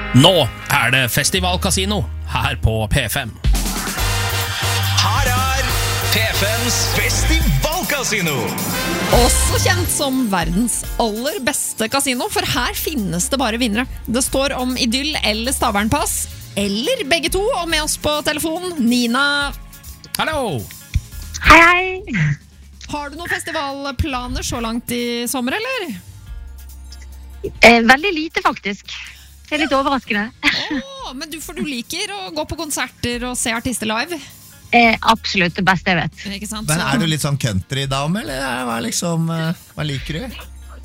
Nå det Festivalkasino her på P5. Her P5s Festivalkasino. Også kjent som verdens aller beste kasino, for her finnes det bare vinnere. Det står om idyll eller Stavernpass, eller begge to, og med oss på telefon, Nina. Hallo! Hei, hei. Har du noen festivalplaner så langt i sommer, eller? Veldig lite, faktisk. Det litt overraskende. Men du liker å gå på konserter og se artister live? Absolutt det beste jeg vet. Ikke sant? Men du litt sånn country-dame, eller hva liker du?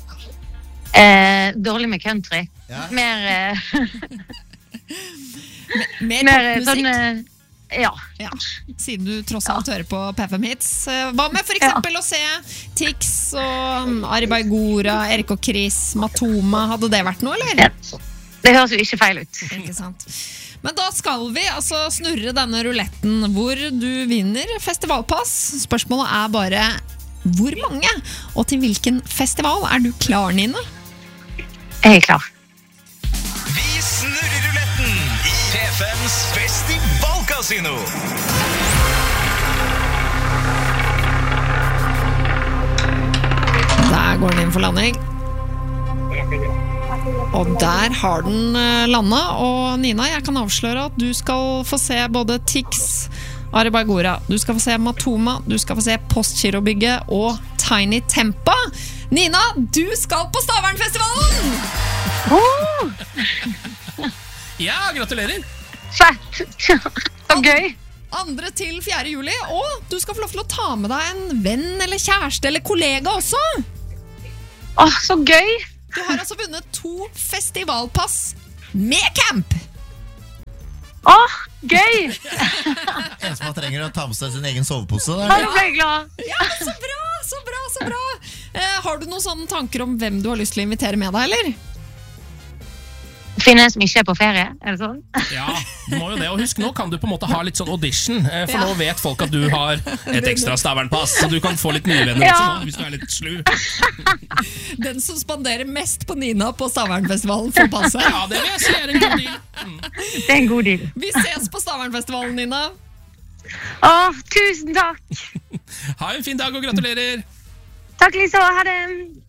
Dårlig med country. Ja. Mer mer popmusikk? sånn, ja. Siden du tross alt hører på P5 Hits. Hva med for eksempel å se Tix og Ari Baigora, Erik og Chris, Matoma? Hadde det vært noe, eller? Ja. Det høres jo ikke feil ut. Ikke sant. Men da skal vi altså snurre denne ruletten hvor du vinner festivalpass. Spørsmålet bare hvor mange, og til hvilken festival du klar, Nina? Jeg klar. Vi snurrer ruletten i P5s Festivalkasino. Der går den inn for landing. Og der har den landet. Og Nina, jeg kan avsløre at du skal få se både Tix, Ari Baigora, du skal få se Matoma, du skal få se Postgirobygget og Tiny Tempa. Nina, du skal på Stavernfestivalen! Ja, gratulerer! Fett! Så gøy! 2. til 4. juli. Og du skal få lov til å ta med deg en venn eller kjæreste eller kollega også. Så gøy! Du har altså vunnet 2 festivalpass med camp. Gøy! En som trenger å ta med seg sin egen sovepose. Nå ble jeg glad. Ja, så bra. Har du noen sånne tanker om hvem du har lyst til å invitere med deg, eller? Finne en som ikke på ferie, det sånn? Ja, du må jo det. Og husk, nå kan du på en måte ha litt sånn audition, for nå vet folk at du har et ekstra Stavernpass, så du kan få litt nye venner også, hvis du litt slu. Den som spanderer mest på Nina på Stavernfestivalen får passe. Ja, det vil jeg si en god deal. Det en god deal. Vi ses på Stavernfestivalen, Nina. Tusen takk. Ha en fin dag og gratulerer. Takk, Lisa. Ha det.